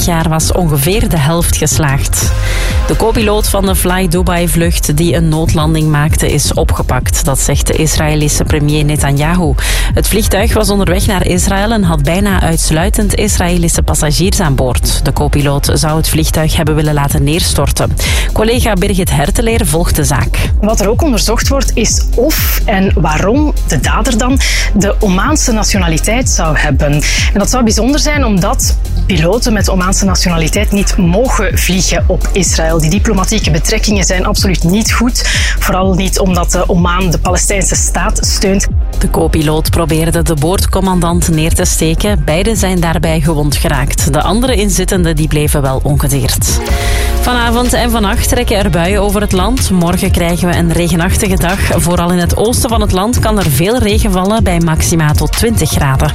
vorig jaar was ongeveer de helft geslaagd. De co-piloot van de Fly Dubai-vlucht die een noodlanding maakte is opgepakt. Dat zegt de Israëlische premier Netanyahu. Het vliegtuig was onderweg naar Israël en had bijna uitsluitend Israëlische passagiers aan boord. De co-piloot zou het vliegtuig hebben willen laten neerstorten. Collega Birgit Herteleer volgt de zaak. Wat er ook onderzocht wordt is of en waarom de dader dan de Omaanse nationaliteit zou hebben. En dat zou bijzonder zijn omdat piloten met Omaanse nationaliteit niet mogen vliegen op Israël. Die diplomatieke betrekkingen zijn absoluut niet goed. Vooral niet omdat Oman de Palestijnse staat steunt. De co-piloot probeerde de boordcommandant neer te steken. Beiden zijn daarbij gewond geraakt. De andere inzittenden die bleven wel ongedeerd. Vanavond en vannacht trekken er buien over het land. Morgen krijgen we een regenachtige dag. Vooral in het oosten van het land kan er veel regen vallen bij maxima tot 20 graden.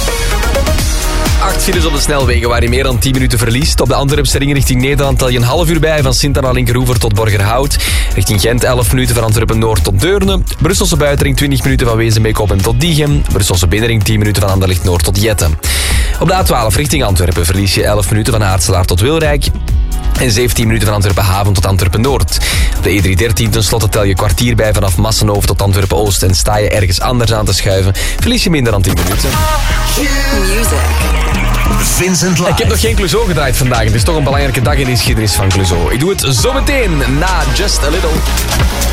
8 files op de snelwegen waar je meer dan 10 minuten verliest. Op de Antwerpse ring richting Nederland tel je een half uur bij. Van Sint-Anna Linkeroever tot Borgerhout. Richting Gent 11 minuten van Antwerpen-Noord tot Deurne. Brusselse buitenring 20 minuten van Wezenbeek-Oppen tot Diegem. Brusselse binnenring 10 minuten van Anderlecht-Noord tot Jetten. Op de A12 richting Antwerpen verlies je 11 minuten van Aartselaar tot Wilrijk. En 17 minuten van Antwerpen-Haven tot Antwerpen-Noord. Op de E313 tenslotte tel je kwartier bij vanaf Massenhoven tot Antwerpen-Oost. En sta je ergens anders aan te schuiven, verlies je minder dan 10 minuten. Vincent Live. Ik heb nog geen Clouseau gedraaid vandaag. Het is toch een belangrijke dag in de geschiedenis van Clouseau. Ik doe het zometeen na Just a Little.